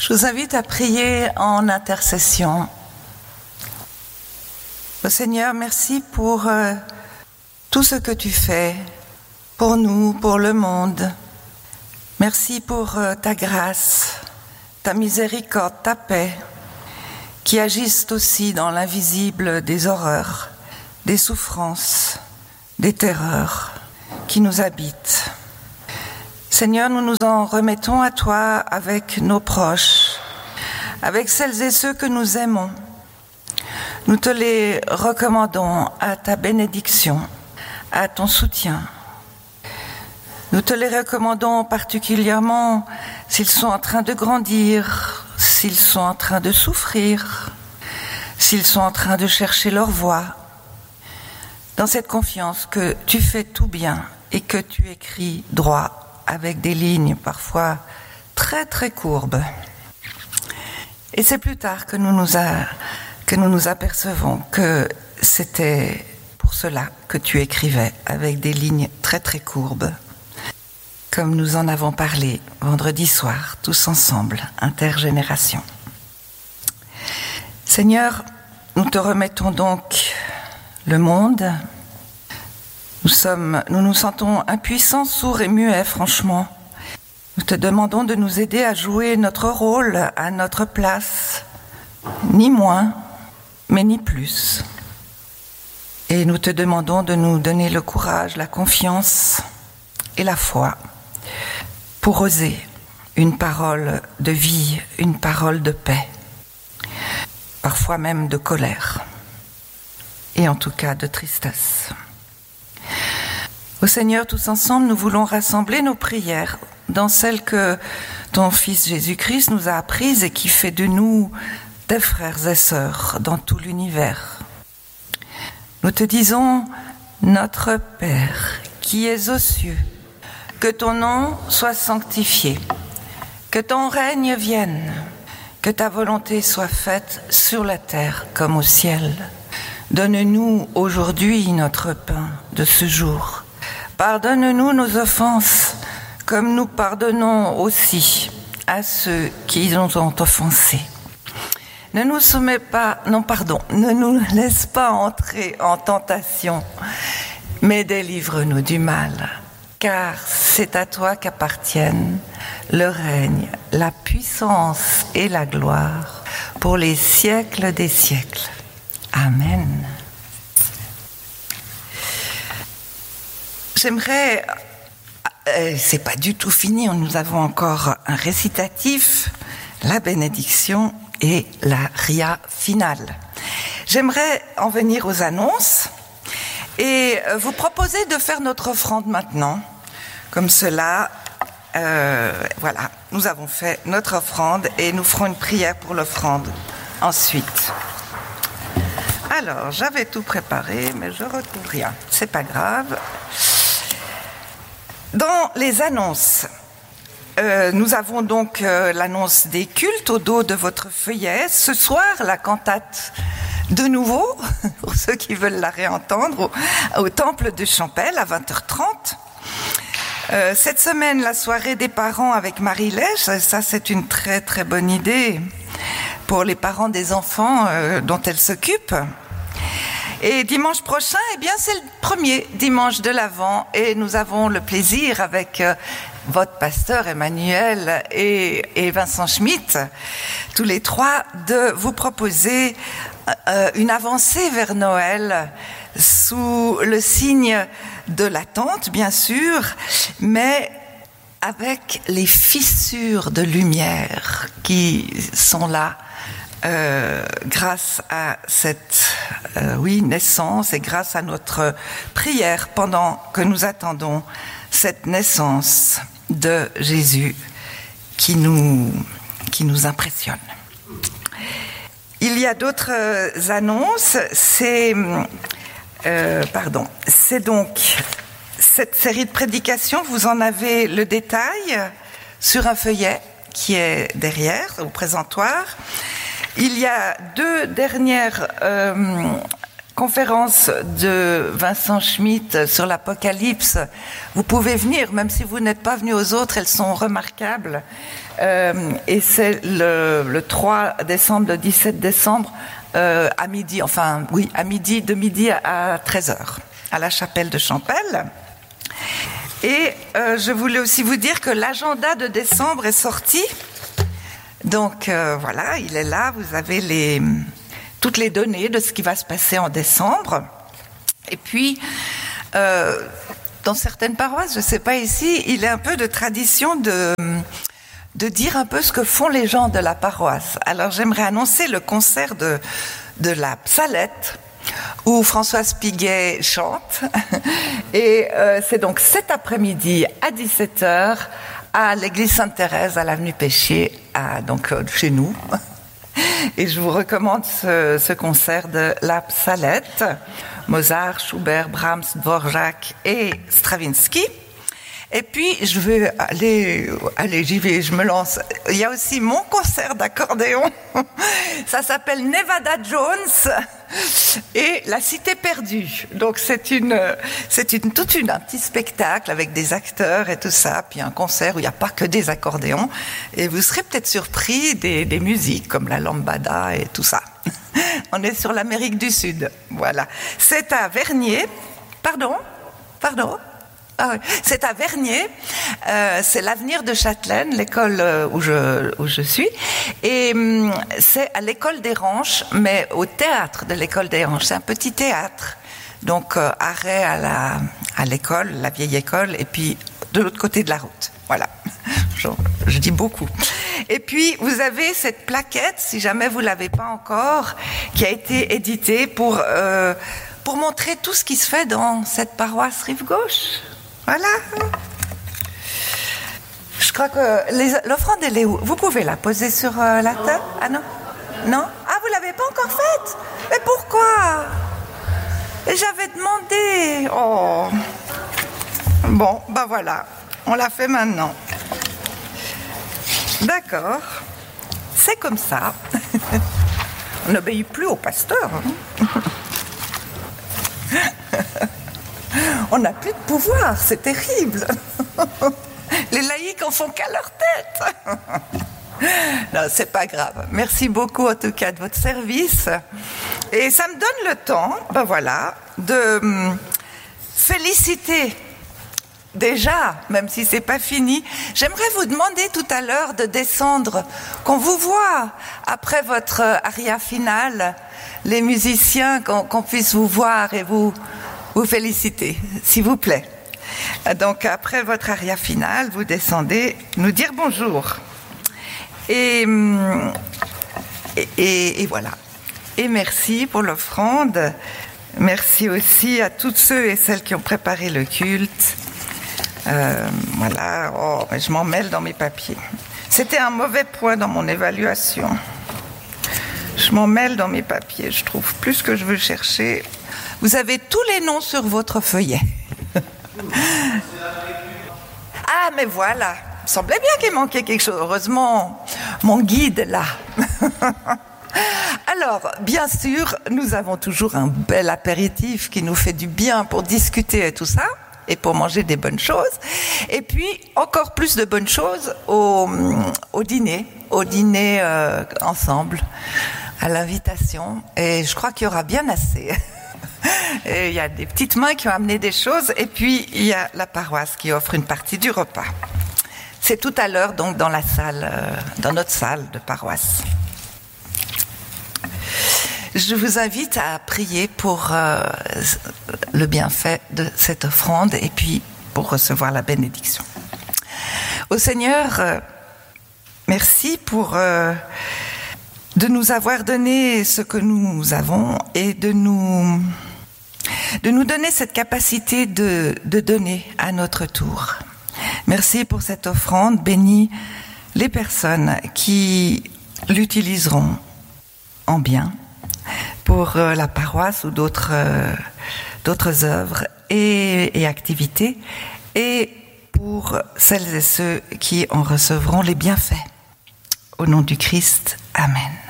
Je vous invite à prier en intercession. Ô Seigneur, merci pour tout ce que tu fais pour nous, pour le monde. Merci pour ta grâce, ta miséricorde, ta paix, qui agissent aussi dans l'invisible des horreurs, des souffrances, des terreurs qui nous habitent. Seigneur, nous nous en remettons à toi avec nos proches, avec celles et ceux que nous aimons. Nous te les recommandons à ta bénédiction, à ton soutien. Nous te les recommandons particulièrement s'ils sont en train de grandir, s'ils sont en train de souffrir, s'ils sont en train de chercher leur voie, dans cette confiance que tu fais tout bien et que tu écris droit, avec des lignes parfois très très courbes. Et c'est plus tard que nous nous apercevons que c'était pour cela que tu écrivais avec des lignes très très courbes, comme nous en avons parlé vendredi soir, tous ensemble, intergénération. Seigneur, nous te remettons donc le monde. Nous nous sentons impuissants, sourds et muets, franchement. Nous te demandons de nous aider à jouer notre rôle à notre place, ni moins, mais ni plus. Et nous te demandons de nous donner le courage, la confiance et la foi pour oser une parole de vie, une parole de paix, parfois même de colère, et en tout cas de tristesse. Ô Seigneur, tous ensemble, nous voulons rassembler nos prières dans celles que ton Fils Jésus-Christ nous a apprises et qui fait de nous tes frères et sœurs dans tout l'univers. Nous te disons, notre Père, qui es aux cieux, que ton nom soit sanctifié, que ton règne vienne, que ta volonté soit faite sur la terre comme au ciel. Donne-nous aujourd'hui notre pain de ce jour. Pardonne-nous nos offenses, comme nous pardonnons aussi à ceux qui nous ont offensés. Ne nous laisse pas entrer en tentation, mais délivre-nous du mal, car c'est à toi qu'appartiennent le règne, la puissance et la gloire pour les siècles des siècles. Amen. J'aimerais, c'est pas du tout fini, nous avons encore un récitatif, la bénédiction et la ria finale. J'aimerais en venir aux annonces et vous proposer de faire notre offrande maintenant. Comme cela, voilà, nous avons fait notre offrande et nous ferons une prière pour l'offrande ensuite. Alors, j'avais tout préparé, mais je retrouve rien. C'est pas grave. Dans les annonces, nous avons donc l'annonce des cultes au dos de votre feuillet. Ce soir, la cantate de nouveau, pour ceux qui veulent la réentendre, au temple de Champel à 20h30. Cette semaine, la soirée des parents avec Marie-Lèche, ça c'est une très très bonne idée pour les parents des enfants dont elle s'occupe. Et dimanche prochain, eh bien, c'est le premier dimanche de l'Avent et nous avons le plaisir avec votre pasteur Emmanuel et Vincent Schmitt, tous les trois, de vous proposer une avancée vers Noël sous le signe de l'attente, bien sûr, mais avec les fissures de lumière qui sont là grâce à cette naissance et grâce à notre prière pendant que nous attendons cette naissance de Jésus qui nous impressionne. Il y a d'autres annonces. C'est donc cette série de prédications. Vous en avez le détail sur un feuillet qui est derrière, au présentoir. Il y a deux dernières conférence de Vincent Schmitt sur l'Apocalypse. Vous pouvez venir, même si vous n'êtes pas venus aux autres, elles sont remarquables. Et c'est le 3 décembre, le 17 décembre, à midi, à midi, de midi à 13h, à la chapelle de Champel. Et je voulais aussi vous dire que l'agenda de décembre est sorti. Donc voilà, il est là, vous avez toutes les données de ce qui va se passer en décembre. Et puis, dans certaines paroisses, je ne sais pas ici, il est un peu de tradition de dire un peu ce que font les gens de la paroisse. Alors j'aimerais annoncer le concert de la Psalette, où Françoise Piguet chante. Et c'est donc cet après-midi à 17h à l'église Sainte-Thérèse, à l'avenue Péchier, donc chez nous. Et je vous recommande ce concert de la Psalette, Mozart, Schubert, Brahms, Dvorak et Stravinsky. Et puis, je vais j'y vais, je me lance. Il y a aussi mon concert d'accordéon. Ça s'appelle Nevada Jones et La Cité perdue. Donc, c'est un petit spectacle avec des acteurs et tout ça, puis un concert où il n'y a pas que des accordéons. Et vous serez peut-être surpris des musiques comme la lambada et tout ça. On est sur l'Amérique du Sud. Voilà. C'est à Vernier. Pardon. Ah oui. C'est à Vernier, c'est l'Avenir de Châtelaine, l'école où je suis, et c'est à l'école des Ranches, mais au théâtre de l'école des Ranches. C'est un petit théâtre, donc arrêt à l'école, la vieille école, et puis de l'autre côté de la route. Voilà, je dis beaucoup. Et puis vous avez cette plaquette, si jamais vous l'avez pas encore, qui a été éditée pour montrer tout ce qui se fait dans cette paroisse Rive Gauche. Voilà. Je crois que l'offrande, elle est où ? Vous pouvez la poser sur la table ? Ah non ? Non ? Ah, vous l'avez pas encore faite ? Mais pourquoi ? J'avais demandé. Oh. Bon, ben voilà. On l'a fait maintenant. D'accord. C'est comme ça. On n'obéit plus au pasteur. On n'a plus de pouvoir, c'est terrible. Les laïcs en font qu'à leur tête. Non, c'est pas grave. Merci beaucoup en tout cas de votre service. Et ça me donne le temps, de féliciter déjà, même si c'est pas fini. J'aimerais vous demander tout à l'heure de descendre, qu'on vous voit après votre aria finale, les musiciens, qu'on puisse vous voir et vous féliciter, s'il vous plaît. Donc, après votre aria finale, vous descendez nous dire bonjour. Et voilà. Et merci pour l'offrande. Merci aussi à toutes ceux et celles qui ont préparé le culte. Voilà. Oh, mais je m'en mêle dans mes papiers. C'était un mauvais point dans mon évaluation. Je m'en mêle dans mes papiers. Je trouve plus que je veux chercher. Vous avez tous les noms sur votre feuillet. Ah, mais voilà. Il semblait bien qu'il manquait quelque chose. Heureusement, mon guide est là. Alors, bien sûr, nous avons toujours un bel apéritif qui nous fait du bien pour discuter et tout ça, et pour manger des bonnes choses. Et puis, encore plus de bonnes choses au dîner ensemble, à l'invitation. Et je crois qu'il y aura bien assez. Et il y a des petites mains qui ont amené des choses, et puis il y a la paroisse qui offre une partie du repas. C'est tout à l'heure, donc, dans la salle, dans notre salle de paroisse. Je vous invite à prier pour le bienfait de cette offrande et puis pour recevoir la bénédiction. Au Seigneur, merci pour de nous avoir donné ce que nous avons et de nous donner cette capacité de donner à notre tour. Merci pour cette offrande. Bénis les personnes qui l'utiliseront en bien pour la paroisse ou d'autres œuvres et activités, et pour celles et ceux qui en recevront les bienfaits. Au nom du Christ, Amen.